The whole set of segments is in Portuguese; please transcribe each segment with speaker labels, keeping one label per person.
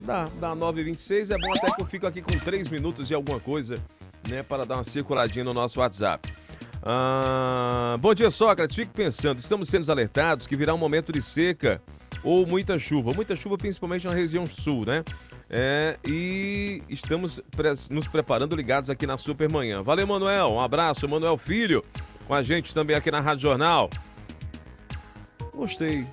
Speaker 1: Dá 9h26, é bom até que eu fico aqui com 3 minutos e alguma coisa, né, para dar uma circuladinha no nosso WhatsApp. Bom dia, Sócrates. Fico pensando, estamos sendo alertados que virá um momento de seca ou muita chuva principalmente na região sul, né? E estamos nos preparando, ligados aqui na Supermanhã. Valeu, Manuel, um abraço, Manuel Filho, com a gente também aqui na Rádio Jornal. Gostei.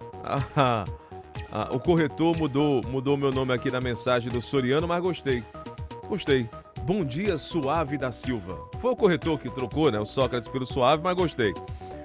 Speaker 1: O corretor mudou meu nome aqui na mensagem do Soriano, mas gostei. Bom dia, Suave da Silva. Foi o corretor que trocou, né? O Sócrates pelo Suave, mas gostei.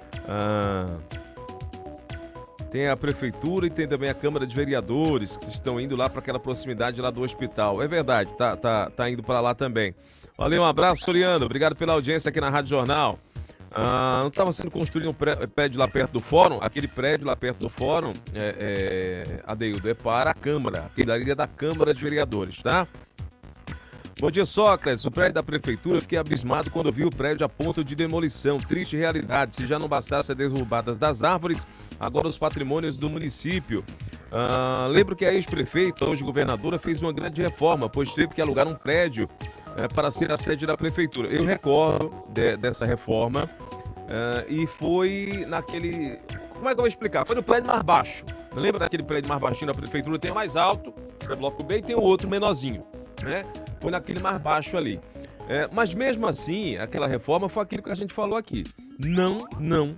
Speaker 1: Tem a prefeitura e tem também a Câmara de Vereadores que estão indo lá para aquela proximidade lá do hospital. É verdade, tá indo para lá também. Valeu, um abraço, Soriano. Obrigado pela audiência aqui na Rádio Jornal. Não estava sendo construído um prédio lá perto do fórum? Aquele prédio lá perto do fórum, Adeildo, é para a Câmara, aquele da Câmara de Vereadores, tá? Bom dia, Sócrates. O prédio da prefeitura, fiquei abismado quando vi o prédio a ponto de demolição. Triste realidade. Se já não bastasse as derrubadas das árvores, agora os patrimônios do município. Lembro que a ex-prefeita, hoje governadora, fez uma grande reforma, pois teve que alugar um prédio para ser a sede da prefeitura. Eu recordo dessa reforma e foi naquele... Como é que eu vou explicar? Foi no prédio mais baixo. Lembra daquele prédio mais baixinho da prefeitura? Tem o mais alto, é bloco B, e tem o outro menorzinho, né? Foi naquele mais baixo ali. Mas mesmo assim, aquela reforma foi aquilo que a gente falou aqui. Não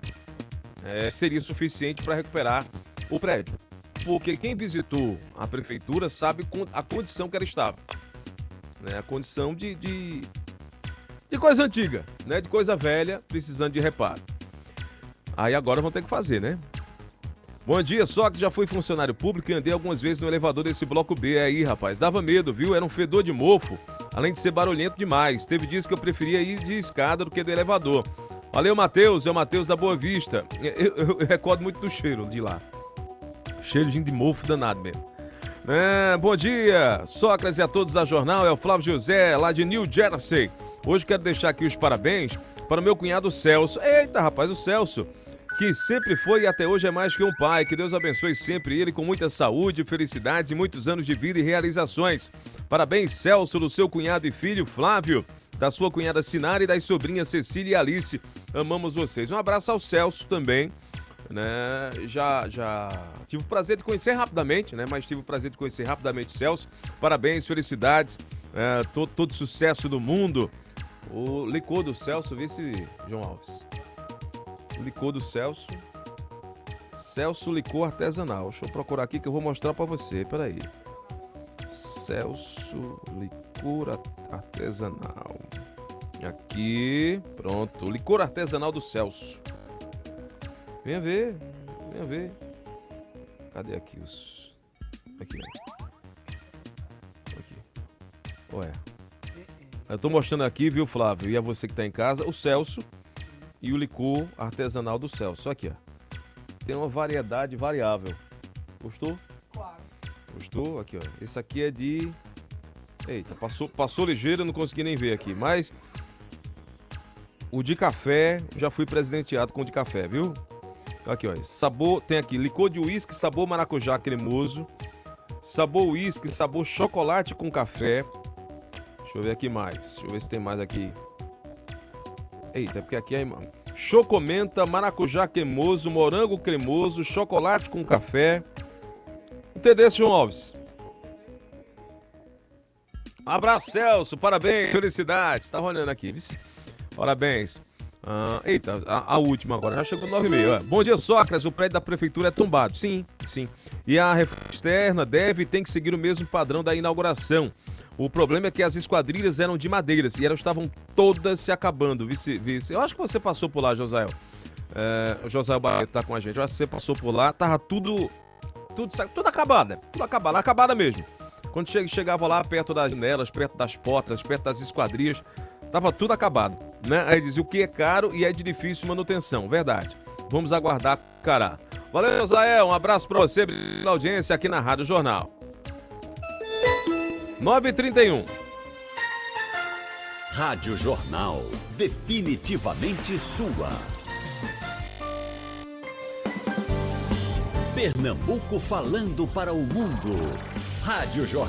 Speaker 1: seria suficiente para recuperar o prédio. Porque quem visitou a prefeitura sabe a condição que ela estava. Né? A condição de coisa antiga, né? De coisa velha, precisando de reparo. Aí agora vão ter que fazer, né? Bom dia, Sócrates. Já fui funcionário público e andei algumas vezes no elevador desse bloco B aí, rapaz. Dava medo, viu? Era um fedor de mofo, além de ser barulhento demais. Teve dias que eu preferia ir de escada do que do elevador. Valeu, Matheus. É o Matheus da Boa Vista. Eu recordo muito do cheiro de lá. Cheirozinho de mofo danado mesmo. Bom dia, Sócrates, e a todos da Jornal. É o Flávio José, lá de New Jersey. Hoje quero deixar aqui os parabéns para o meu cunhado Celso. Eita, rapaz, o Celso, que sempre foi e até hoje é mais que um pai. Que Deus abençoe sempre ele com muita saúde, felicidades e muitos anos de vida e realizações. Parabéns, Celso, do seu cunhado e filho Flávio, da sua cunhada Sinara e das sobrinhas Cecília e Alice. Amamos vocês. Um abraço ao Celso também, né? Já tive o prazer de conhecer rapidamente, né? Mas tive o prazer de conhecer rapidamente o Celso. Parabéns, felicidades, todo sucesso do mundo. O licor do Celso, vê se João Alves. Licor do Celso Licor Artesanal. Deixa eu procurar aqui que eu vou mostrar pra você, peraí. Celso Licor Artesanal. Aqui, pronto, licor artesanal do Celso. Venha ver. Cadê aqui os... Aqui. Ué. Eu tô mostrando aqui, viu, Flávio? E a você que tá em casa, o Celso e o licor artesanal do Celso. Aqui, ó. Tem uma variedade variável. Gostou?
Speaker 2: Claro.
Speaker 1: Gostou? Aqui, ó. Esse aqui é de... Eita, passou ligeiro, não consegui nem ver aqui. Mas o de café, já fui presenteado com o de café, viu? Aqui, ó. Sabor, tem aqui licor de uísque, sabor maracujá cremoso. Sabor uísque, sabor chocolate com café. Deixa eu ver aqui mais. Deixa eu ver se tem mais aqui. Eita, porque aqui é... Chocomenta, maracujá cremoso, morango cremoso, chocolate com café. Entendeu, João Alves? Abraço, Celso. Parabéns, felicidades. Tá olhando aqui. Parabéns. Eita, a última agora. Já chegou 9h30. Bom dia, Sócrates. O prédio da prefeitura é tombado. Sim. E a reforma externa tem que seguir o mesmo padrão da inauguração. O problema é que as esquadrilhas eram de madeiras e elas estavam todas se acabando. Vice. Eu acho que você passou por lá, Josael. O Josael Barreto tá com a gente. Eu acho que você passou por lá. Tava tudo acabado. Tudo acabada mesmo. Quando chegava lá perto das janelas, perto das portas, perto das esquadrias, tava tudo acabado, né? Aí dizia o que é caro e é de difícil manutenção. Verdade. Vamos aguardar, cará. Valeu, Josael. Um abraço pra você pela audiência aqui na Rádio Jornal. 9h31.
Speaker 3: Rádio Jornal. Definitivamente sua. Pernambuco falando para o mundo. Rádio Jornal.